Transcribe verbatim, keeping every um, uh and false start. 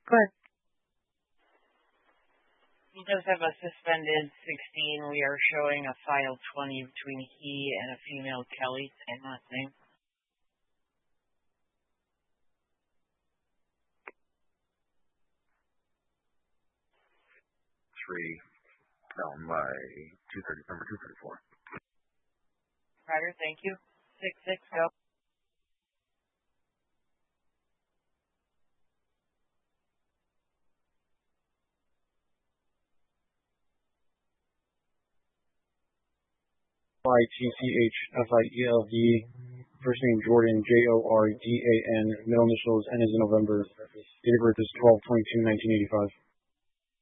Go ahead. He does have a suspended sixteen. We are showing a file twenty between he and a female Kelly, same last name. Three, down by two thirty, number two thirty-four. Ryder, thank you. Six six, go. I T C H F I E L D, first name Jordan, J O R D A N, middle initials N is in November, date of birth is twelve twenty-two nineteen eighty-five.